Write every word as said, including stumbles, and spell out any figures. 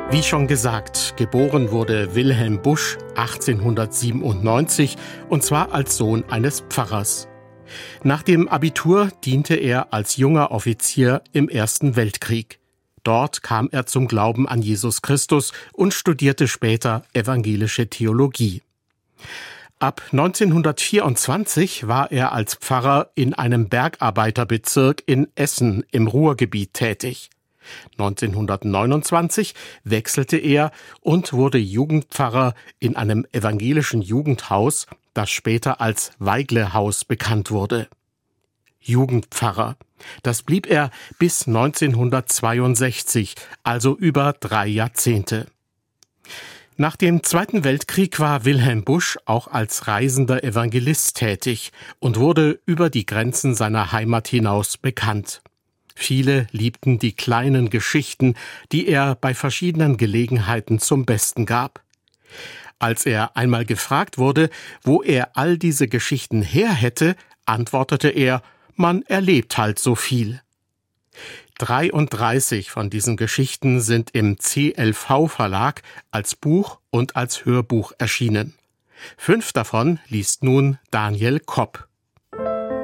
Wie schon gesagt, geboren wurde Wilhelm Busch achtzehnhundertsiebenundneunzig, und zwar als Sohn eines Pfarrers. Nach dem Abitur diente er als junger Offizier im Ersten Weltkrieg. Dort kam er zum Glauben an Jesus Christus und studierte später evangelische Theologie. Ab neunzehnhundertvierundzwanzig war er als Pfarrer in einem Bergarbeiterbezirk in Essen im Ruhrgebiet tätig. neunzehnhundertneunundzwanzig wechselte er und wurde Jugendpfarrer in einem evangelischen Jugendhaus, das später als Weigle-Haus bekannt wurde. Jugendpfarrer, das blieb er bis neunzehnhundertzweiundsechzig, also über drei Jahrzehnte. Nach dem Zweiten Weltkrieg war Wilhelm Busch auch als reisender Evangelist tätig und wurde über die Grenzen seiner Heimat hinaus bekannt. Viele liebten die kleinen Geschichten, die er bei verschiedenen Gelegenheiten zum Besten gab. Als er einmal gefragt wurde, wo er all diese Geschichten her hätte, antwortete er: Man erlebt halt so viel. dreiunddreißig von diesen Geschichten sind im C L V-Verlag als Buch und als Hörbuch erschienen. Fünf davon liest nun Daniel Kopp.